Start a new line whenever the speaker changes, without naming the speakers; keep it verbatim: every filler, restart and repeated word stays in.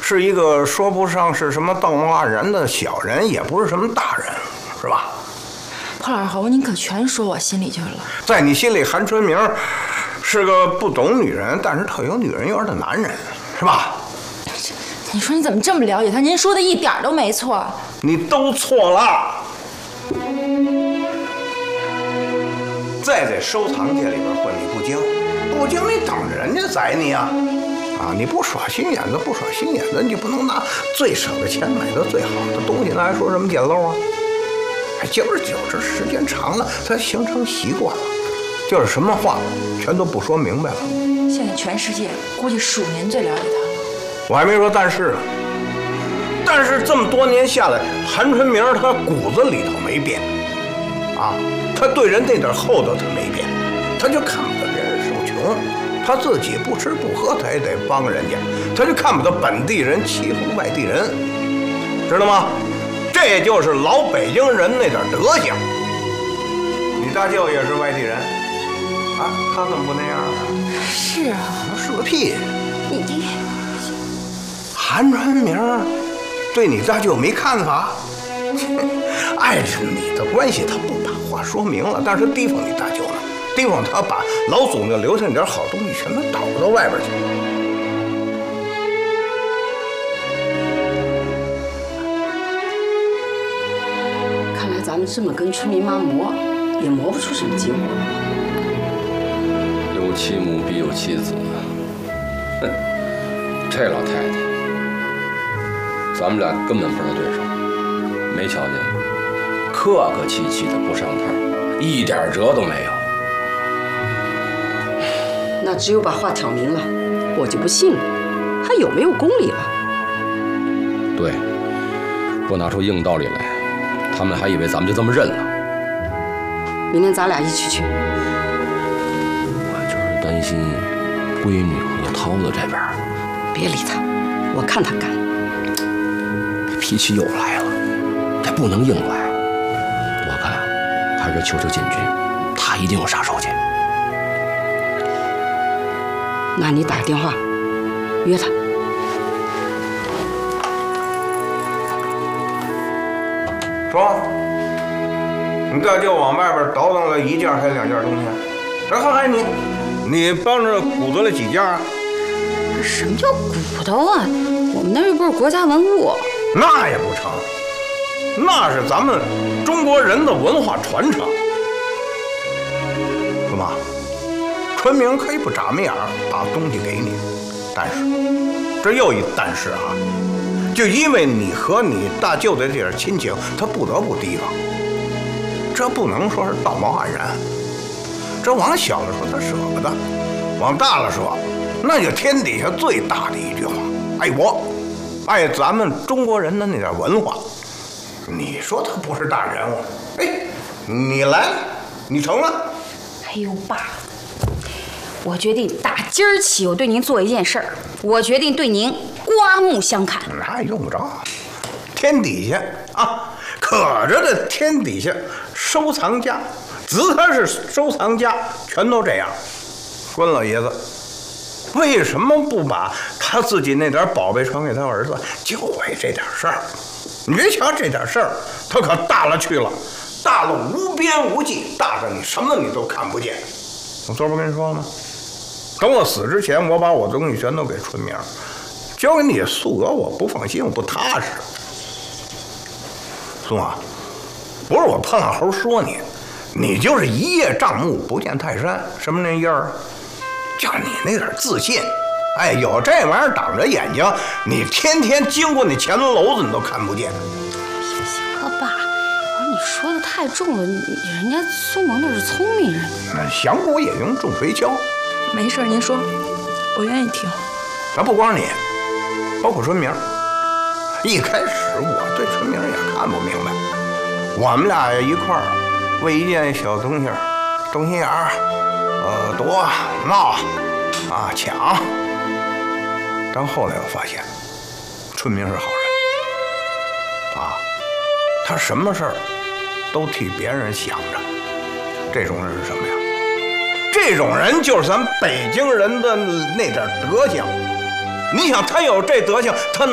是一个说不上是什么道貌岸然的小人，也不是什么大人，是吧？
破老侯，您可全说我心里去了。
在你心里，韩春明是个不懂女人，但是特有女人缘的男人，是吧？
你说你怎么这么了解他？您说的一点都没错。
你都错了。再在收藏界里边混，你不精，不精你等着人家宰你啊！啊，你不耍心眼子，不耍心眼子，你不能拿最少的钱买的最好的东西，那还说什么捡漏啊？哎，久而久之，时间长了，它形成习惯了，就是什么话全都不说明白了。
现在全世界估计数您最了解他了。
我还没说但是呢，但是这么多年下来，韩春明他骨子里头没变，啊，他对人那点厚道他没变，他就看不得别人受穷，他自己不吃不喝他也得帮人家，他就看不得本地人欺负外地人，知道吗？这就是老北京人那点德行。你大舅也是外地人，啊，他怎么不那样呢？
是啊，
是个屁！
你这
韩春明对你大舅没看法，碍着你的关系，他不把话说明了，但是提防你大舅呢，提防他把老祖宗留下那点好东西全都倒到外边去。
看来咱们这么跟春明妈磨，也磨不出什么结果。
有其母必有其子，哼，这老太太。咱们俩根本不是对手，没瞧见吗？客客气气的不上套，一点辙都没有。
那只有把话挑明了，我就不信了，还有没有公理了？
对，不拿出硬道理来，他们还以为咱们就这么认了。
明天咱俩一起去。
我就是担心闺女和涛子这边。
别理他，我看他干。
脾气又来了，这不能硬来。我看还是求求建军，他一定有杀手锏。
那你打个电话约他。
说，你大舅往外边倒腾了一件还是两件东西？然后还你，你帮着鼓捣了几件啊？
什么叫骨头啊？我们那又不是国家文物。
那也不成，那是咱们中国人的文化传承。怎么，春明可以不眨眼把东西给你，但是这又一但是啊，就因为你和你大舅的这点亲情，他不得不提防。这不能说是道貌岸然，这往小了说他舍不得，往大了说，那就天底下最大的一句话：爱国。爱咱们中国人的那点文化，你说他不是大人物？哎，你来了，你成了。
哎呦，爸，我决定打今儿起，我对您做一件事儿，我决定对您刮目相看。
那用不着，天底下啊，可着的天底下收藏家，只他是收藏家，全都这样。关老爷子为什么不把他自己那点宝贝传给他儿子？就为这点事儿。你别瞧这点事儿，他可大了去了，大了无边无际，大着你什么你都看不见。我昨儿不跟你说了吗？等我死之前，我把我东西全都给春明，交给你素娥，我不放心，我不踏实。宋啊，不是我胖老猴说你，你就是一叶障目不见泰山，什么那样儿？就你那点自信，哎，有这玩意儿挡着眼睛，你天天经过你前门楼子你都看不见。
行行了，爸，我说你说的太重了，你人家苏萌那是聪明人。
那响鼓也用重锤敲。
没事，您说，我愿意听。
那不光你，包括春明。一开始我对春明也看不明白，我们俩一块儿为一件小东西，动心眼儿。呃，夺闹啊抢，但后来我发现，春明是好人啊，他什么事儿都替别人想着。这种人是什么呀？这种人就是咱北京人的那点德行。你想，他有这德行，他